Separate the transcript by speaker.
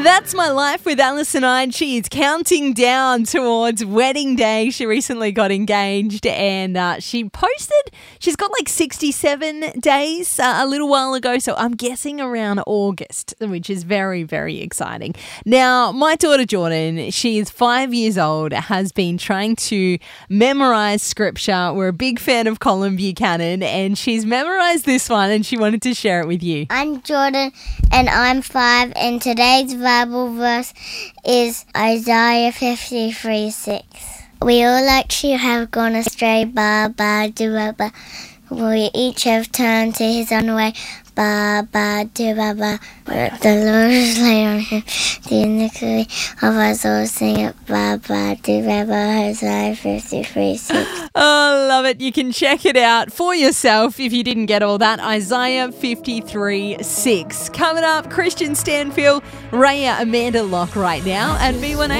Speaker 1: That's my life with Alison Ide. She is counting down towards wedding day. She recently got engaged and she posted, she's got like 67 days a little while ago. So I'm guessing around August, which is very, very exciting. Now, my daughter Jordan, she is 5 years old, has been trying to memorize scripture. We're a big fan of Colin Buchanan and she's memorized this one and she wanted to share it with you.
Speaker 2: I'm Jordan and I'm 5 and today's Bible verse is Isaiah 53:6. We all actually have gone astray, ba ba do ba ba. We each have turned to his own way, ba ba do ba ba. The Lord is laid on him the iniquity of us all. Sing it, ba ba do ba ba. Isaiah 53:6.
Speaker 1: Oh, love it. You can check it out for yourself if you didn't get all that. Isaiah 53:6. Coming up, Christian Stanfield, Raya, Amanda Locke right now, and B1A.